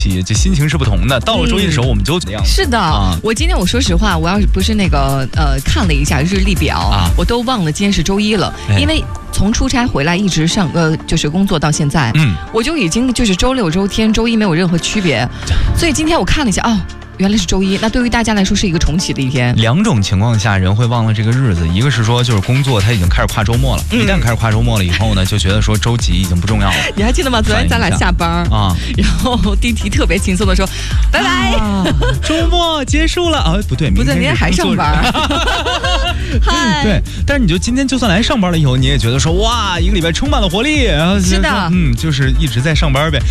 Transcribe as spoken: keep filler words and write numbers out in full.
这心情是不同的。到了周一的时候，我们就怎样？ 是的、啊，我今天我说实话，我要是不是那个呃看了一下日历表，啊、我都忘了今天是周一了，因为从出差回来一直上呃就是工作到现在，嗯，我就已经就是周六、周天、周一没有任何区别，所以今天我看了一下，哦。原来是周一，那对于大家来说是一个重启的一天。 两种情况下人会忘了这个日子，一个是说就是工作它已经开始跨周末了，嗯、一旦开始跨周末了以后呢，就觉得说周几已经不重要了。 你还记得吗？昨天咱俩下班啊，然后丁提特别轻松的说：“拜拜，啊、 周末结束了啊！”不对， 不对，明天还上班。嗨， 对，但是你就今天就算来上班了以后，你也觉得说哇，一个礼拜充满了活力，然后是的， 嗯，就是一直在上班呗。